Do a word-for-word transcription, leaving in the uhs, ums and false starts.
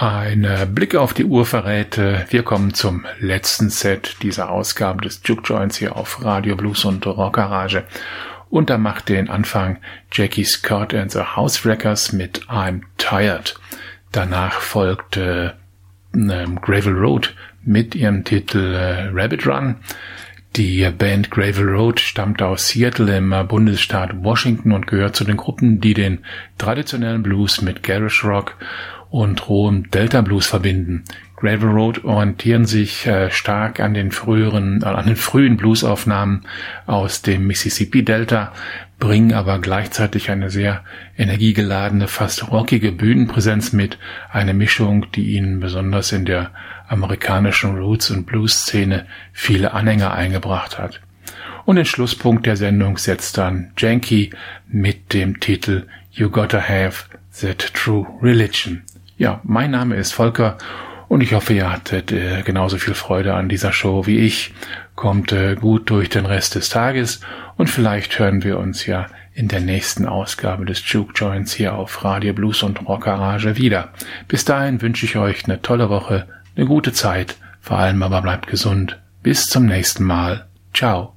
Ein Blick auf die Uhr verrät, wir kommen zum letzten Set dieser Ausgabe des Juke Joints hier auf Radio Blues und Rock Garage. Und da macht den Anfang Jackie Scott and the Housewreckers mit I'm Tired. Danach folgt äh, ähm, Gravel Road mit ihrem Titel äh, Rabbit Run. Die Band Gravel Road stammt aus Seattle im Bundesstaat Washington und gehört zu den Gruppen, die den traditionellen Blues mit Garage Rock und rohem Delta Blues verbinden. Gravel Road orientieren sich äh, stark an den früheren, äh, an den frühen Bluesaufnahmen aus dem Mississippi Delta, bringen aber gleichzeitig eine sehr energiegeladene, fast rockige Bühnenpräsenz mit, eine Mischung, die ihnen besonders in der amerikanischen Roots- und Blues-Szene viele Anhänger eingebracht hat. Und den Schlusspunkt der Sendung setzt dann Janky mit dem Titel You Gotta Have That True Religion. Ja, mein Name ist Volker und ich hoffe, ihr hattet äh, genauso viel Freude an dieser Show wie ich. Kommt äh, gut durch den Rest des Tages und vielleicht hören wir uns ja in der nächsten Ausgabe des Juke Joints hier auf Radio Blues und Rock Garage wieder. Bis dahin wünsche ich euch eine tolle Woche, eine gute Zeit, vor allem aber bleibt gesund. Bis zum nächsten Mal. Ciao.